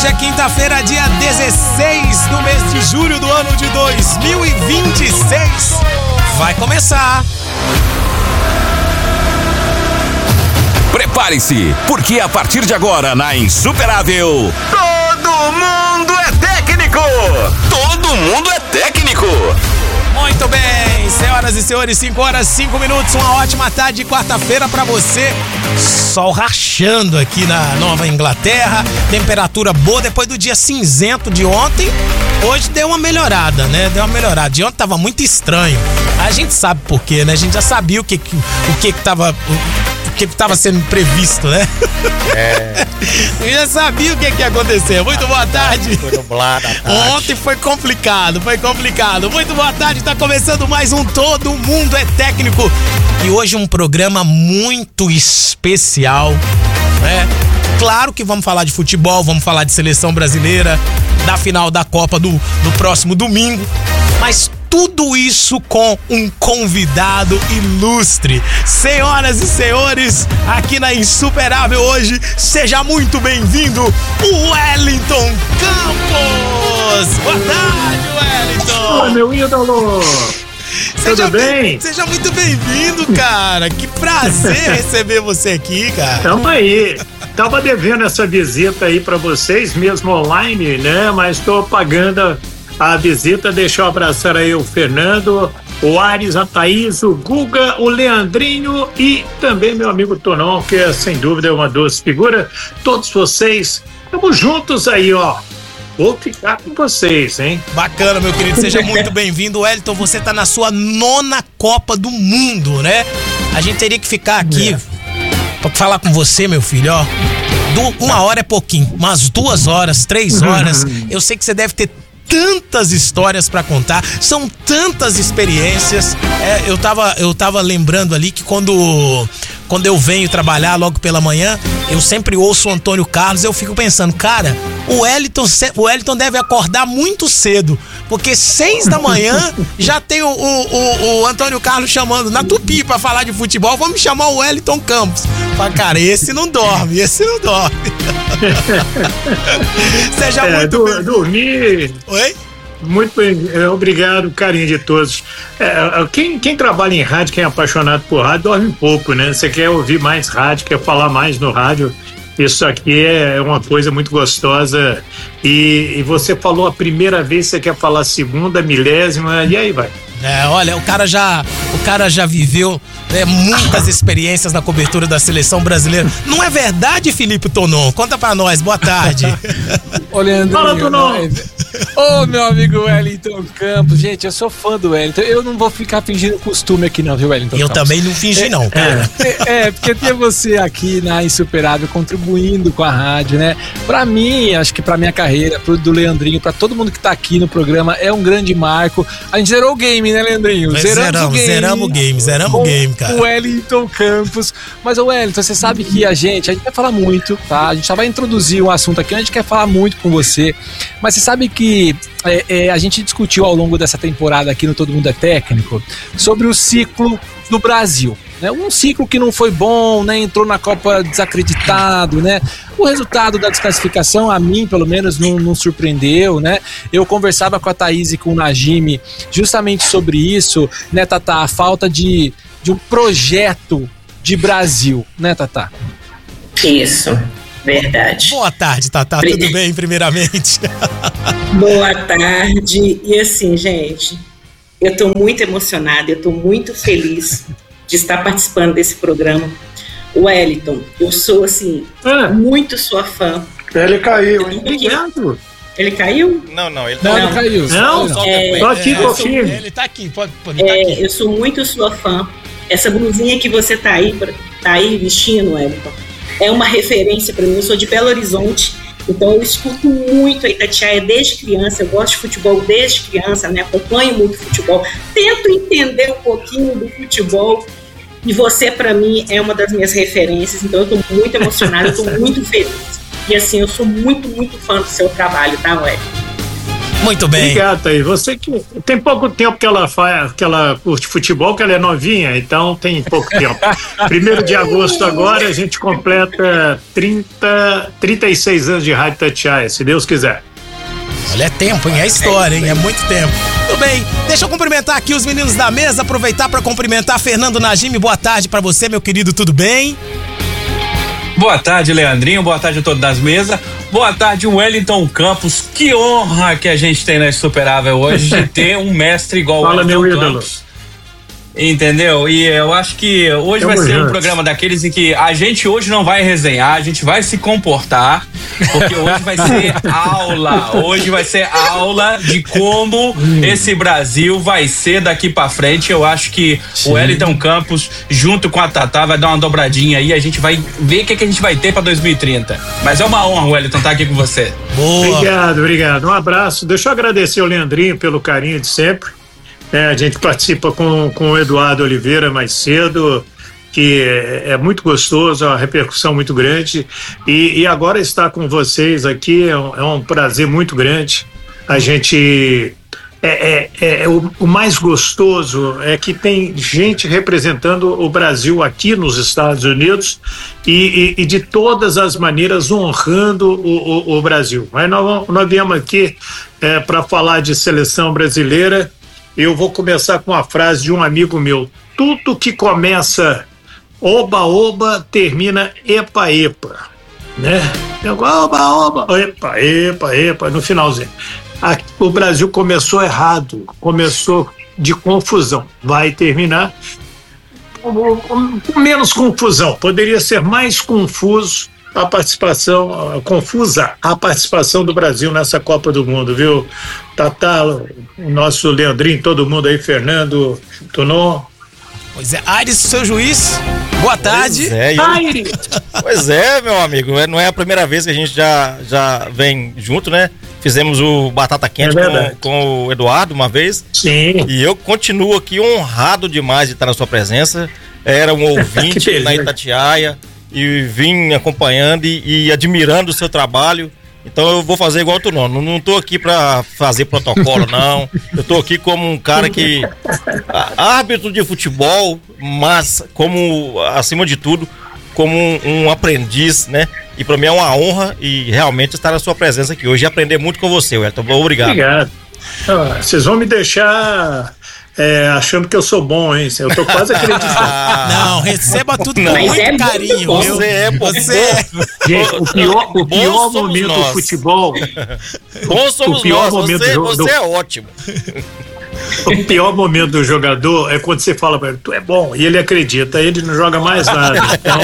Hoje é quinta-feira, dia 16 do mês de julho do ano de 2026. Vai começar. Prepare-se, porque a partir de agora, na Insuperável, todo mundo é técnico! Todo mundo é técnico! Muito bem, senhoras e senhores, 5 horas, 5 minutos, uma ótima tarde de quarta-feira pra você. Sol rachando aqui na Nova Inglaterra, temperatura boa depois do dia cinzento de ontem. Hoje deu uma melhorada, né? Deu uma melhorada. De ontem tava muito estranho. A gente sabe por quê, né? A gente já sabia o que tava sendo previsto, né? Eu já sabia o que ia acontecer. Muito boa tarde. Foi nublada a tarde. Ontem foi complicado. Muito boa tarde, tá começando mais um Todo Mundo é Técnico. E hoje um programa muito especial, né? Claro que vamos falar de futebol, vamos falar de seleção brasileira, da final da Copa do próximo domingo, mas tudo isso com um convidado ilustre. Senhoras e senhores, aqui na Insuperável hoje, seja muito bem-vindo, o Wellington Campos. Boa tarde, Wellington. Oi, meu ídolo. Tudo bem? Seja muito bem-vindo, cara. Que prazer receber você aqui, cara. Tamo aí. Tava devendo essa visita aí pra vocês, mesmo online, né? Mas tô pagando a visita. Deixa eu abraçar aí o Fernando, o Ares, a Thaís, o Guga, o Leandrinho e também meu amigo Tonon, que é sem dúvida uma doce figura. Todos vocês, estamos juntos aí, ó. Vou ficar com vocês, hein? Bacana, meu querido, seja muito bem-vindo. Wellington, você tá na sua 9ª Copa do Mundo, né? A gente teria que ficar aqui pra falar com você, meu filho, ó. 1 hora é pouquinho, umas 2 horas, 3 horas. Eu sei que você deve ter tantas histórias pra contar, são tantas experiências. Eu tava lembrando ali que quando eu venho trabalhar logo pela manhã, eu sempre ouço o Antônio Carlos, eu fico pensando, cara, o Wellington deve acordar muito cedo, porque 6 da manhã já tem o Antônio Carlos chamando na Tupi pra falar de futebol, vamos chamar o Wellington Campos. Fala, cara, esse não dorme. Seja muito bem. Dormir. Oi? Muito bem, obrigado, carinho de todos. Quem trabalha em rádio, quem é apaixonado por rádio, dorme pouco, né? Você quer ouvir mais rádio, quer falar mais no rádio. Isso aqui é uma coisa muito gostosa. E você falou a primeira vez, você quer falar a segunda, milésima, e aí vai. Olha, o cara já viveu muitas experiências na cobertura da seleção brasileira. Não é verdade, Felipe Tonon? Conta pra nós, boa tarde. Ô, Leandrinho. Fala, Tonon. Ô, meu amigo Wellington Campos. Gente, eu sou fã do Wellington. Eu não vou ficar fingindo costume aqui não, viu, Wellington Eu Campos? também não fingi não, cara. Porque ter você aqui na Insuperável contribuindo com a rádio, né? Pra mim, acho que pra minha carreira, do Leandrinho, pra todo mundo que tá aqui no programa, é um grande marco. A gente zerou o game, né, Leandrinho? Zeramos o game, cara. O Wellington Campos. Mas, o Wellington, você sabe que a gente vai falar muito, tá? A gente só vai introduzir um assunto aqui, a gente quer falar muito com você. Mas você sabe que a gente discutiu ao longo dessa temporada aqui no Todo Mundo é Técnico sobre o ciclo do Brasil, né? Um ciclo que não foi bom, né? Entrou na Copa desacreditado, né? O resultado da desclassificação, a mim, pelo menos, não surpreendeu, né? Eu conversava com a Thaís e com o Najime justamente sobre isso, né, Tatá? A falta de um projeto de Brasil, né, Tatá? Isso, verdade. Boa tarde, Tatá, tudo bem, primeiramente? Boa tarde, e assim, gente, eu tô muito emocionada, eu tô muito feliz de estar participando desse programa. Wellington, eu sou, assim, muito sua fã. Ele caiu. Ele caiu? Não, ele não caiu. Não? Tô aqui. Ele tá aqui, pode tá aqui. Eu sou muito sua fã. Essa blusinha que você tá aí vestindo, Wellington, é uma referência para mim. Eu sou de Belo Horizonte, então eu escuto muito a Itatiaia desde criança. Eu gosto de futebol desde criança, né? Acompanho muito futebol, tento entender um pouquinho do futebol. E você, para mim, é uma das minhas referências. Então eu tô muito emocionada, eu tô muito feliz. E assim, eu sou muito, muito fã do seu trabalho, tá, Wellington? Muito bem. Obrigado, Thaís. Você que tem pouco tempo que ela curte futebol, que ela é novinha, então tem pouco tempo. 1º de agosto agora, a gente completa 36 anos de Rádio Itatiaia, se Deus quiser. Olha, é tempo, hein? É história, hein? É muito tempo. Tudo bem, deixa eu cumprimentar aqui os meninos da mesa, aproveitar para cumprimentar Fernando Najimi. Boa tarde para você, meu querido, tudo bem? Boa tarde, Leandrinho, boa tarde a todos das mesas. Boa tarde, Wellington Campos. Que honra que a gente tem na Insuperável hoje de ter um mestre igual o Wellington Campos. Entendeu? E eu acho que hoje vai ser um programa daqueles em que a gente hoje não vai resenhar, a gente vai se comportar, porque hoje vai ser aula. Hoje vai ser aula de como esse Brasil vai ser daqui pra frente. Eu acho que o Wellington Campos, junto com a Tatá, vai dar uma dobradinha aí. A gente vai ver o que a gente vai ter pra 2030. Mas é uma honra, Wellington, estar aqui com você. Boa. Obrigado. Um abraço. Deixa eu agradecer ao Leandrinho pelo carinho de sempre. A gente participa com o Eduardo Oliveira mais cedo, que é muito gostoso, é uma repercussão muito grande. E agora estar com vocês aqui é um prazer muito grande. A gente. O mais gostoso é que tem gente representando o Brasil aqui nos Estados Unidos e de todas as maneiras honrando o Brasil. Mas nós viemos aqui para falar de seleção brasileira. Eu vou começar com uma frase de um amigo meu. Tudo que começa oba-oba termina epa-epa, né? Oba-oba, epa-epa, no finalzinho. O Brasil começou errado, começou de confusão. Vai terminar com menos confusão, poderia ser mais confusa a participação do Brasil nessa Copa do Mundo, viu? Tatá, o nosso Leandrinho, todo mundo aí, Fernando, Tonon. Pois é, Aires, seu juiz, boa tarde. Pois é, meu amigo, não é a primeira vez que a gente já vem junto, né? Fizemos o Batata Quente com o Eduardo uma vez. Sim. E eu continuo aqui honrado demais de estar na sua presença. Era um ouvinte na Itatiaia e vim acompanhando e admirando o seu trabalho. Então eu vou fazer igual tu não tô aqui pra fazer protocolo, não. Eu tô aqui como um cara que árbitro de futebol, mas como, acima de tudo, como um aprendiz, né? E pra mim é uma honra e realmente estar na sua presença aqui hoje e aprender muito com você, Wellington. Obrigado. Obrigado. Vocês vão me deixar achando que eu sou bom, hein? Eu tô quase acreditando. Não, receba tudo com muito carinho. Você é bom. Gente, o pior momento do futebol. Bom somos nós, você é ótimo. O pior momento do jogador é quando você fala pra ele, tu é bom, e ele acredita, ele não joga mais nada. Então...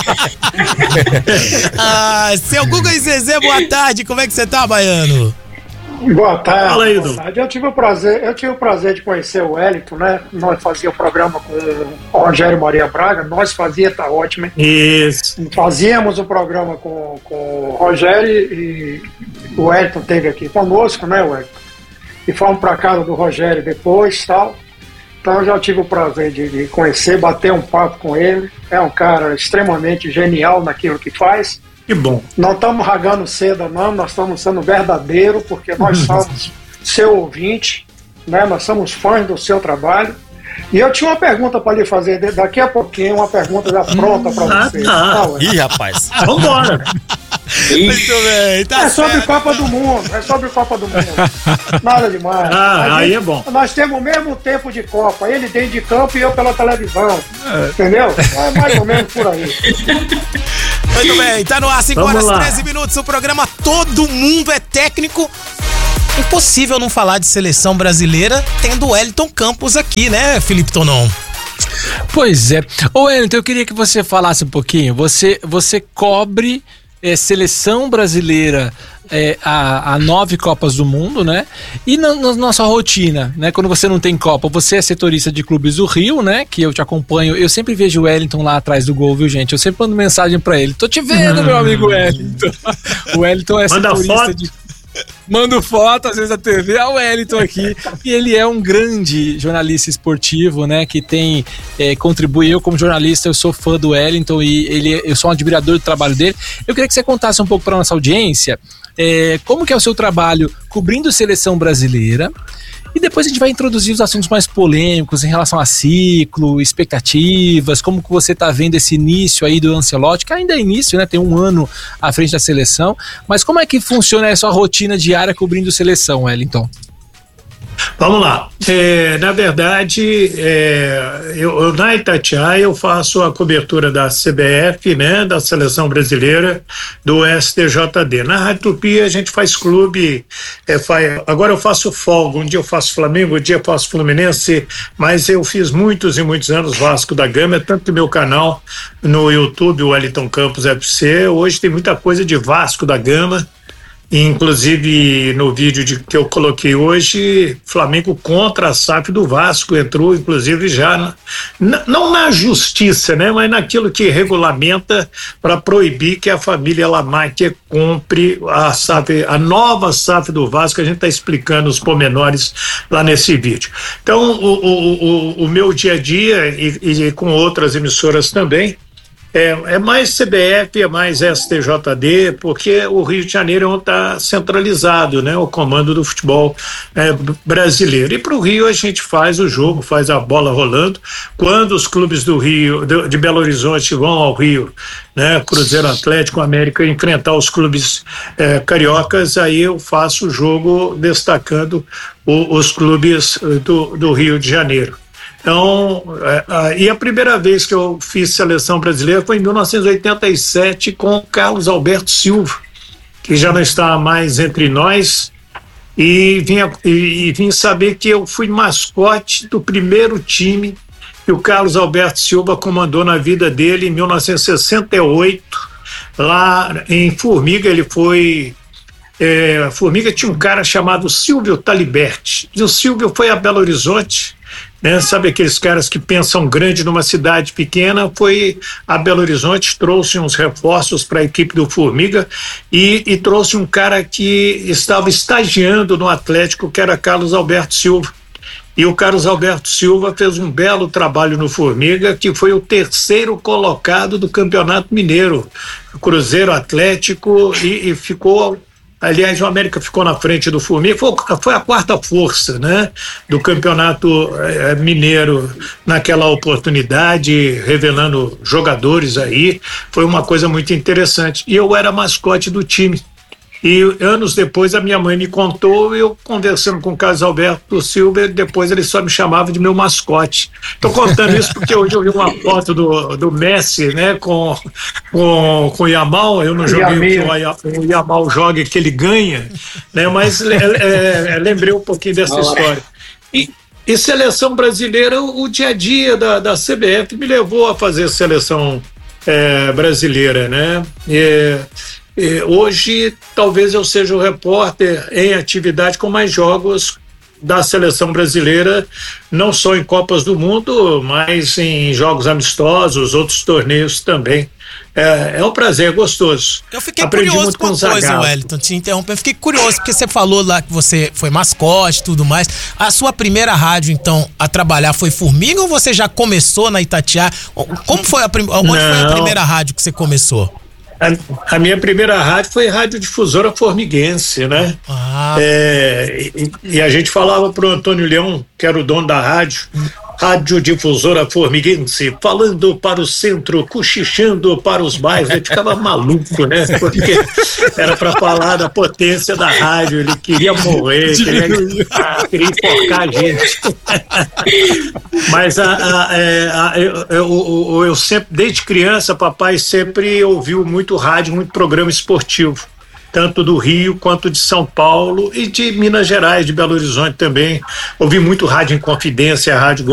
Seu Guga e Zezé, boa tarde, como é que você tá, baiano? Boa tarde. Fala aí, boa tarde. Eu tive o prazer de conhecer o Wellington, né? Nós fazíamos o programa com o Rogério Maria Braga, tá ótimo, hein? Isso. Fazíamos o programa com o Rogério e o Wellington esteve aqui conosco, né, Wellington? E fomos para casa do Rogério depois e tal. Então eu já tive o prazer de conhecer, bater um papo com ele. É um cara extremamente genial naquilo que faz. Que bom. Não estamos ragando seda, não, nós estamos sendo verdadeiro, porque nós somos seu ouvinte, né? Nós somos fãs do seu trabalho. E eu tinha uma pergunta para lhe fazer daqui a pouquinho, uma pergunta já pronta para você. Ih, rapaz. Vambora. Muito bem, tá certo. Sobre Copa do Mundo, Nada demais. Aí é bom. Nós temos o mesmo tempo de Copa, ele dentro de campo e eu pela televisão. Entendeu? É mais ou menos por aí. Muito bem, tá no ar, 5 horas e 13 minutos, o programa Todo Mundo é Técnico. Impossível não falar de seleção brasileira tendo o Wellington Campos aqui, né, Felipe Tonon? Pois é. Ô, Wellington, eu queria que você falasse um pouquinho. Você cobre seleção brasileira a 9 Copas do Mundo, né? E na nossa rotina, né? Quando você não tem Copa, você é setorista de clubes do Rio, né? Que eu te acompanho. Eu sempre vejo o Wellington lá atrás do gol, viu, gente? Eu sempre mando mensagem pra ele. Tô te vendo, meu amigo Wellington. O Wellington é Manda setorista foto. Mando foto, às vezes, da TV, o Wellington aqui. E ele é um grande jornalista esportivo, né? Que tem, contribui. Eu, como jornalista, eu sou fã do Wellington e eu sou um admirador do trabalho dele. Eu queria que você contasse um pouco para nossa audiência como que é o seu trabalho cobrindo seleção brasileira. E depois a gente vai introduzir os assuntos mais polêmicos em relação a ciclo, expectativas, como que você está vendo esse início aí do Ancelotti, que ainda é início, né? Tem um ano à frente da seleção. Mas como é que funciona a sua rotina diária cobrindo seleção, Wellington? Vamos lá. Na verdade, eu na Itatiaia eu faço a cobertura da CBF, né, da Seleção Brasileira, do STJD. Na Rádio Tupi a gente faz clube, agora eu faço folga, um dia eu faço Flamengo, um dia eu faço Fluminense, mas eu fiz muitos e muitos anos Vasco da Gama, tanto que meu canal no YouTube, o Wellington Campos FC, hoje tem muita coisa de Vasco da Gama. Inclusive no vídeo que eu coloquei hoje, Flamengo contra a SAF do Vasco entrou, inclusive já não na justiça, né, mas naquilo que regulamenta para proibir que a família Lamáquia compre a nova SAF do Vasco. A gente está explicando os pormenores lá nesse vídeo. Então o meu dia a dia e com outras emissoras também é mais CBF, é mais STJD, porque o Rio de Janeiro é onde está centralizado, né, o comando do futebol brasileiro. E para o Rio a gente faz o jogo, faz a bola rolando. Quando os clubes do Rio, de Belo Horizonte vão ao Rio, né, Cruzeiro, Atlético, América, enfrentar os clubes cariocas, aí eu faço o jogo destacando os clubes do Rio de Janeiro. Então, e a primeira vez que eu fiz seleção brasileira foi em 1987 com Carlos Alberto Silva, que já não está mais entre nós, e vim saber que eu fui mascote do primeiro time que o Carlos Alberto Silva comandou na vida dele em 1968, lá em Formiga. Ele foi... Formiga tinha um cara chamado Silvio Taliberti, e o Silvio foi a Belo Horizonte, né? Sabe aqueles caras que pensam grande numa cidade pequena? Foi a Belo Horizonte, trouxe uns reforços para a equipe do Formiga e trouxe um cara que estava estagiando no Atlético, que era Carlos Alberto Silva. E o Carlos Alberto Silva fez um belo trabalho no Formiga, que foi o terceiro colocado do Campeonato Mineiro. O Cruzeiro, Atlético, e ficou... Aliás, o América ficou na frente do Formiga, foi a quarta força, né, do Campeonato Mineiro naquela oportunidade, revelando jogadores aí. Foi uma coisa muito interessante. E eu era mascote do time. E anos depois a minha mãe me contou, eu conversando com o Carlos Alberto Silva, depois ele só me chamava de meu mascote. Estou contando isso porque hoje eu vi uma foto do Messi, né, com o Yamal. Eu não joguei o Yamal joga que ele ganha, né, mas lembrei um pouquinho dessa história. E seleção brasileira, o dia a dia da CBF me levou a fazer seleção brasileira, né? Hoje, talvez eu seja o repórter em atividade com mais jogos da seleção brasileira, não só em Copas do Mundo, mas em jogos amistosos, outros torneios também. É um prazer, é gostoso. Eu fiquei curioso com uma coisa, Wellington, te interromper. Eu fiquei curioso, porque você falou lá que você foi mascote e tudo mais. A sua primeira rádio, então, a trabalhar foi Formiga ou você já começou na Itatiaia? Onde foi a primeira rádio que você começou? A minha primeira rádio foi Rádio Difusora Formiguense, né? E a gente falava pro Antônio Leão, que era o dono da rádio, Rádio Difusora Formiguense, falando para o centro, cochichando para os bairros. Ele ficava maluco, né? Porque era para falar da potência da rádio, ele queria morrer, queria enforcar a gente. Mas eu sempre, desde criança, papai sempre ouviu muito rádio, muito programa esportivo, tanto do Rio quanto de São Paulo e de Minas Gerais, de Belo Horizonte também. Ouvi muito rádio Inconfidência, rádio